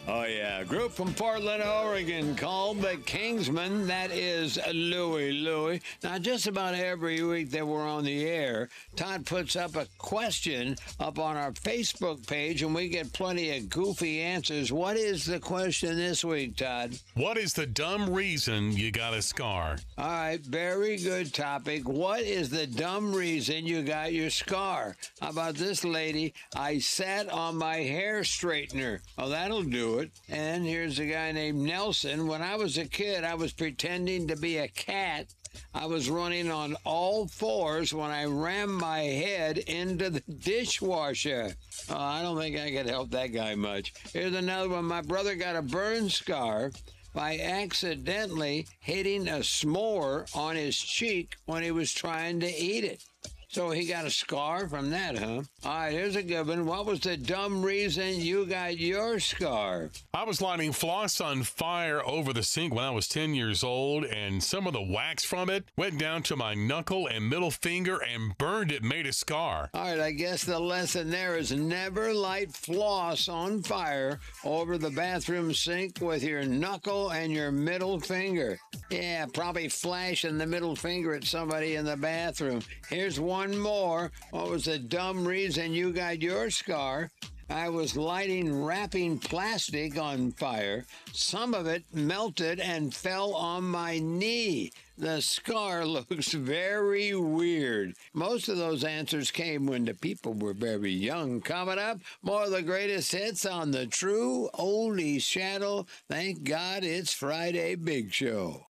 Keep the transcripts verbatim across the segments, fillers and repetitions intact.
Oh, yeah. A group from Portland, Oregon called the Kingsmen. That is Louie Louie. Now, just about every week that we're on the air, Todd puts up a question up on our Facebook page, and we get plenty of goofy answers. What is the question this week, Todd? What is the dumb reason you got a scar? All right, very good topic. What is the dumb reason you got your scar? How about this lady? I sat on my hair straightener. Oh, that'll do it. And here's a guy named Nelson. When I was a kid, I was pretending to be a cat. I was running on all fours when I rammed my head into the dishwasher. Oh, I don't think I could help that guy much. Here's another one. My brother got a burn scar by accidentally hitting a s'more on his cheek when he was trying to eat it. So he got a scar from that, huh? All right, here's a good one. What was the dumb reason you got your scar? I was lighting floss on fire over the sink when I was ten years old, and some of the wax from it went down to my knuckle and middle finger and burned it, made a scar. All right, I guess the lesson there is never light floss on fire over the bathroom sink with your knuckle and your middle finger. Yeah, probably flashing the middle finger at somebody in the bathroom. Here's one more. What was the dumb reason you got your scar? I was lighting wrapping plastic on fire. Some of it melted and fell on my knee. The scar looks very weird. Most of those answers came when the people were very young. Coming up, more of the greatest hits on the True Oldies Channel. Thank God it's Friday Big Show.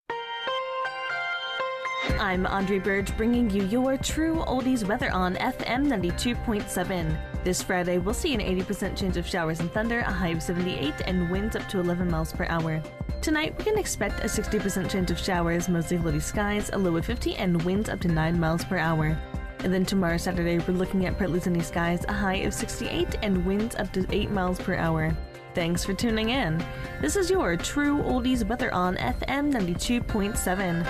I'm Audrey Burge, bringing you your True Oldies weather on F M ninety-two point seven. This Friday, we'll see an eighty percent chance of showers and thunder, a high of seventy-eight, and winds up to eleven miles per hour. Tonight, we can expect a sixty percent chance of showers, mostly cloudy skies, a low of fifty, and winds up to nine miles per hour. And then tomorrow, Saturday, we're looking at partly sunny skies, a high of sixty-eight, and winds up to eight miles per hour. Thanks for tuning in. This is your True Oldies weather on F M ninety-two point seven.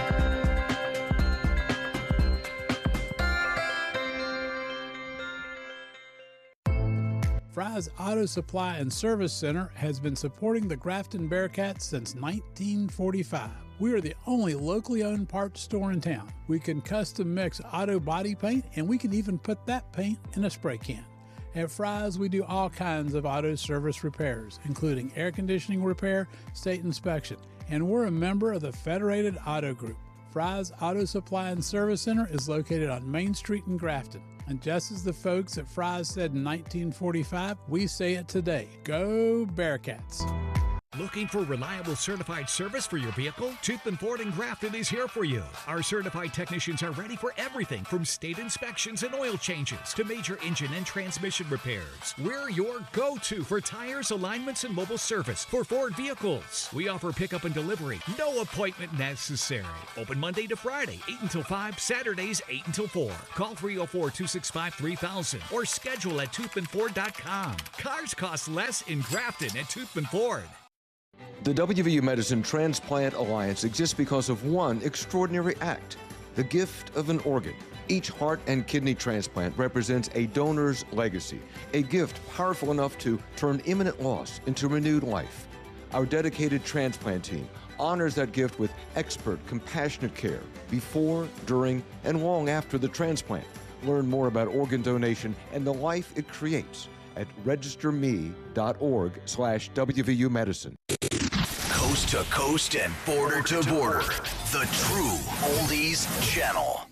Fry's Auto Supply and Service Center has been supporting the Grafton Bearcats since nineteen forty-five. We are the only locally owned parts store in town. We can custom mix auto body paint, and we can even put that paint in a spray can. At Fry's, we do all kinds of auto service repairs, including air conditioning repair, state inspection, and we're a member of the Federated Auto Group. Fry's Auto Supply and Service Center is located on Main Street in Grafton. And just as the folks at Fry's said in nineteen forty-five, we say it today. Go Bearcats! Looking for reliable certified service for your vehicle? Toothman Ford in Grafton is here for you. Our certified technicians are ready for everything from state inspections and oil changes to major engine and transmission repairs. We're your go-to for tires, alignments, and mobile service for Ford vehicles. We offer pickup and delivery. No appointment necessary. Open Monday to Friday, eight until five, Saturdays, eight until four. Call three oh four, two six five, three thousand or schedule at toothman ford dot com. Cars cost less in Grafton at Toothman Ford. The W V U Medicine Transplant Alliance exists because of one extraordinary act, the gift of an organ. Each heart and kidney transplant represents a donor's legacy, a gift powerful enough to turn imminent loss into renewed life. Our dedicated transplant team honors that gift with expert, compassionate care before, during, and long after the transplant. Learn more about organ donation and the life it creates at register me dot org slash W V U Medicine. Coast to coast and border to border. The True Oldies Channel.